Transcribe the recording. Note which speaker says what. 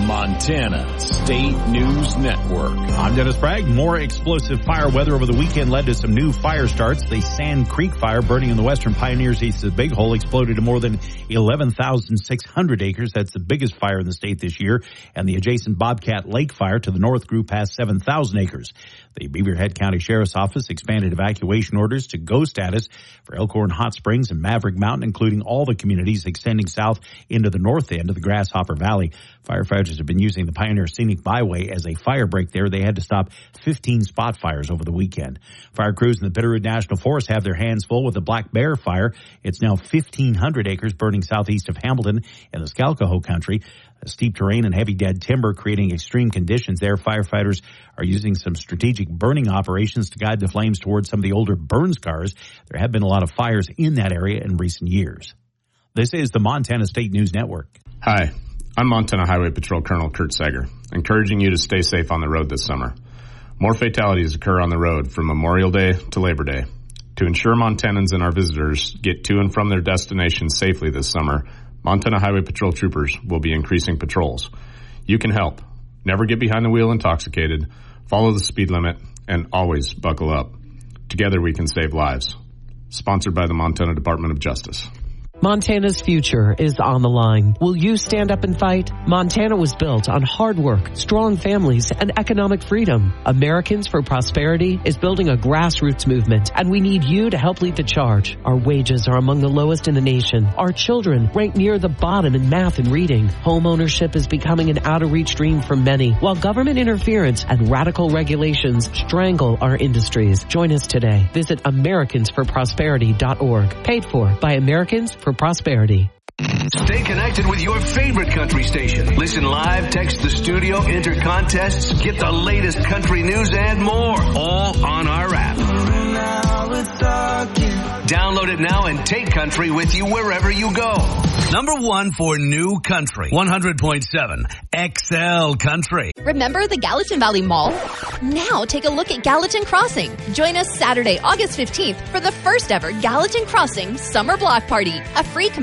Speaker 1: Montana State News Network.
Speaker 2: I'm Dennis Bragg. More explosive fire weather over the weekend led to some new fire starts. The Sand Creek fire burning in the western Pioneers east of the Big Hole exploded to more than 11,600 acres. That's the biggest fire in the state this year. And the adjacent Bobcat Lake fire to the north grew past 7,000 acres. The Beaverhead County Sheriff's Office expanded evacuation orders to go status for Elkhorn Hot Springs and Maverick Mountain, including all the communities extending south into the north end of the Grasshopper Valley. Firefighters have been using the Pioneer Scenic Byway as a fire break there. They had to stop 15 spot fires over the weekend. Fire crews in the Bitterroot National Forest have their hands full with the Black Bear fire. It's now 1,500 acres burning southeast of Hamilton in the Skalkaho country. Steep terrain and heavy dead timber creating extreme conditions there. Firefighters are using some strategic burning operations to guide the flames towards some of the older burn scars. There have been a lot of fires in that area in recent years. This is the Montana State News Network.
Speaker 3: Hi, I'm Montana Highway Patrol Colonel Kurt Sager, encouraging you to stay safe on the road this summer. More fatalities occur on the road from Memorial Day to Labor Day. To ensure Montanans and our visitors get to and from their destinations safely this summer, Montana Highway Patrol troopers will be increasing patrols. You can help. Never get behind the wheel intoxicated, follow the speed limit, and always buckle up. Together we can save lives. Sponsored by the Montana Department of Justice.
Speaker 4: Montana's future is on the line. Will you stand up and fight? Montana was built on hard work, strong families, and economic freedom. Americans for Prosperity is building a grassroots movement, and we need you to help lead the charge. Our wages are among the lowest in the nation. Our children rank near the bottom in math and reading. Home ownership is becoming an out-of-reach dream for many, while government interference and radical regulations strangle our industries. Join us today. Visit AmericansForProsperity.org. Paid for by Americans for Prosperity.
Speaker 5: Stay connected with your favorite country station. Listen live, text the studio, enter contests, get the latest country news and more, all on our app. Download it now and take country with you wherever you go. Number 1 for new country, 100.7 XL Country.
Speaker 6: Remember the Gallatin Valley Mall? Now take a look at Gallatin Crossing. Join us Saturday, August 15th for the first ever Gallatin Crossing Summer Block Party, a free